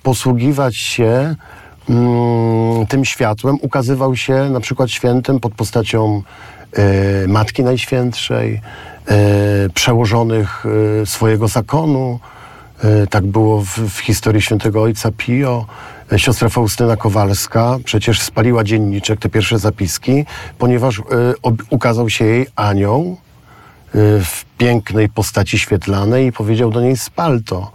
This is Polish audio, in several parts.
posługiwać się tym światłem, ukazywał się na przykład świętym pod postacią Matki Najświętszej, przełożonych swojego zakonu. Tak było w historii świętego ojca Pio. Siostra Faustyna Kowalska przecież spaliła dzienniczek, te pierwsze zapiski, ponieważ ukazał się jej anioł w pięknej postaci świetlanej i powiedział do niej: spal to.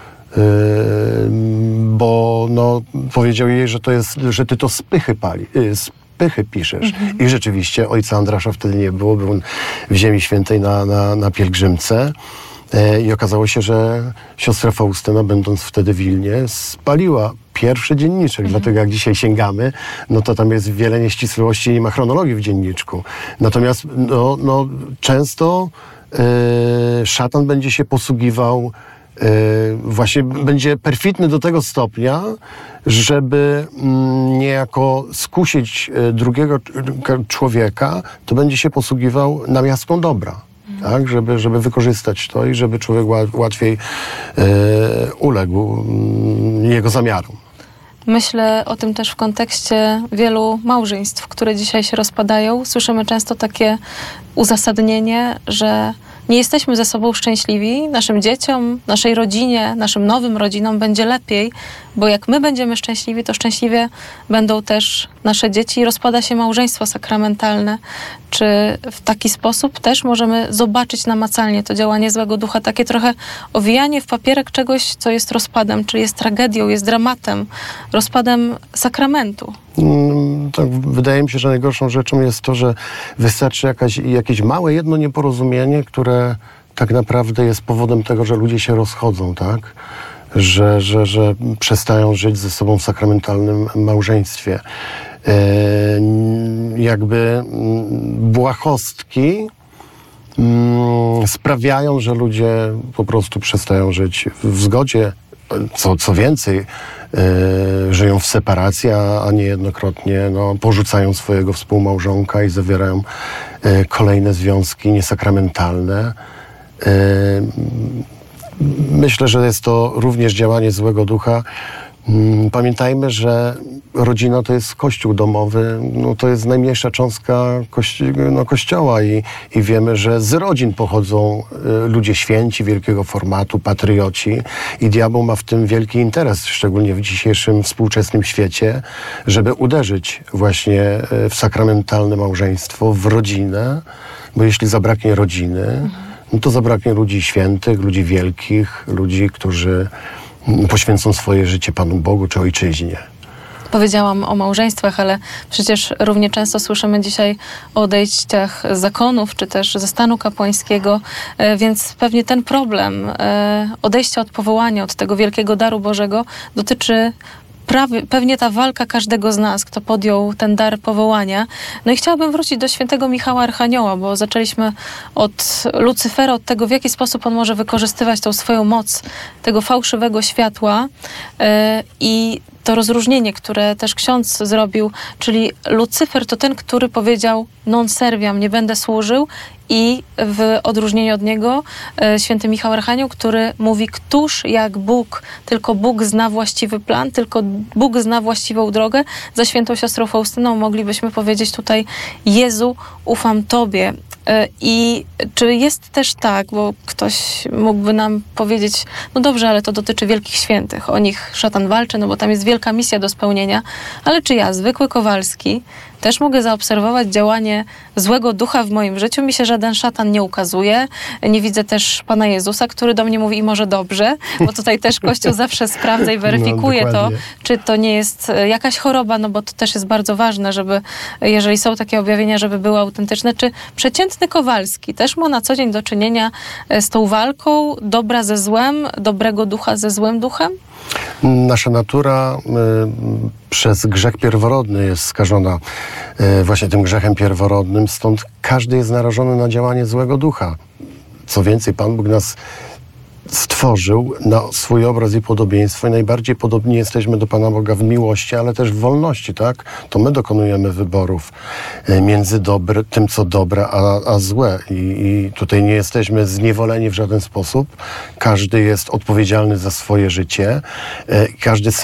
Bo powiedział jej, że ty to z pychy piszesz. I rzeczywiście ojca Andrasza wtedy nie było, był w Ziemi Świętej na pielgrzymce. I okazało się, że siostra Faustyna, będąc wtedy w Wilnie, spaliła pierwszy dzienniczek. Dlatego jak dzisiaj sięgamy, to tam jest wiele nieścisłości i nie ma chronologii w dzienniczku. Natomiast często szatan będzie się posługiwał, właśnie będzie perfidny do tego stopnia, żeby niejako skusić drugiego człowieka, to będzie się posługiwał namiastką dobra. Tak, żeby wykorzystać to i żeby człowiek łatwiej uległ jego zamiarom. Myślę o tym też w kontekście wielu małżeństw, które dzisiaj się rozpadają. Słyszymy często takie uzasadnienie, że nie jesteśmy ze sobą szczęśliwi, naszym dzieciom, naszej rodzinie, naszym nowym rodzinom będzie lepiej, bo jak my będziemy szczęśliwi, to szczęśliwie będą też nasze dzieci i rozpada się małżeństwo sakramentalne. Czy w taki sposób też możemy zobaczyć namacalnie to działanie złego ducha, takie trochę owijanie w papierek czegoś, co jest rozpadem, czy jest tragedią, jest dramatem, rozpadem sakramentu? Tak, wydaje mi się, że najgorszą rzeczą jest to, że wystarczy jakieś małe jedno nieporozumienie, które tak naprawdę jest powodem tego, że ludzie się rozchodzą, tak? Że przestają żyć ze sobą w sakramentalnym małżeństwie. Jakby błahostki sprawiają, że ludzie po prostu przestają żyć w zgodzie. Co więcej, żyją w separacji, a niejednokrotnie porzucają swojego współmałżonka i zawierają kolejne związki niesakramentalne. Myślę, że jest to również działanie złego ducha. Pamiętajmy, że rodzina to jest kościół domowy, to jest najmniejsza cząstka kościoła i wiemy, że z rodzin pochodzą ludzie święci, wielkiego formatu, patrioci i diabeł ma w tym wielki interes, szczególnie w dzisiejszym współczesnym świecie, żeby uderzyć właśnie w sakramentalne małżeństwo, w rodzinę, bo jeśli zabraknie rodziny, to zabraknie ludzi świętych, ludzi wielkich, ludzi, którzy poświęcą swoje życie Panu Bogu czy Ojczyźnie. Powiedziałam o małżeństwach, ale przecież równie często słyszymy dzisiaj o odejściach z zakonów, czy też ze stanu kapłańskiego, więc pewnie ten problem odejścia od powołania, od tego wielkiego daru Bożego dotyczy pewnie ta walka każdego z nas, kto podjął ten dar powołania. I chciałabym wrócić do świętego Michała Archanioła, bo zaczęliśmy od Lucyfera, od tego, w jaki sposób on może wykorzystywać tą swoją moc, tego fałszywego światła i to rozróżnienie, które też ksiądz zrobił, czyli Lucyfer to ten, który powiedział non serviam, nie będę służył, i w odróżnieniu od niego święty Michał Archanioł, który mówi, któż jak Bóg, tylko Bóg zna właściwy plan, tylko Bóg zna właściwą drogę. Za świętą siostrą Faustyną moglibyśmy powiedzieć tutaj: Jezu, ufam Tobie. I czy jest też tak, bo ktoś mógłby nam powiedzieć, no dobrze, ale to dotyczy wielkich świętych, o nich szatan walczy, bo tam jest wielka misja do spełnienia, ale czy ja, zwykły Kowalski, też mogę zaobserwować działanie złego ducha w moim życiu? Mi się żaden szatan nie ukazuje. Nie widzę też Pana Jezusa, który do mnie mówi: i może dobrze, bo tutaj też Kościół zawsze sprawdza i weryfikuje to, czy to nie jest jakaś choroba, bo to też jest bardzo ważne, żeby, jeżeli są takie objawienia, żeby były autentyczne. Czy przeciętny Kowalski też ma na co dzień do czynienia z tą walką dobra ze złem, dobrego ducha ze złym duchem? Nasza natura przez grzech pierworodny jest skażona właśnie tym grzechem pierworodnym, stąd każdy jest narażony na działanie złego ducha. Co więcej, Pan Bóg nas stworzył na swój obraz i podobieństwo i najbardziej podobni jesteśmy do Pana Boga w miłości, ale też w wolności, tak? To my dokonujemy wyborów między tym, co dobre, a złe. I tutaj nie jesteśmy zniewoleni w żaden sposób. Każdy jest odpowiedzialny za swoje życie. Każdy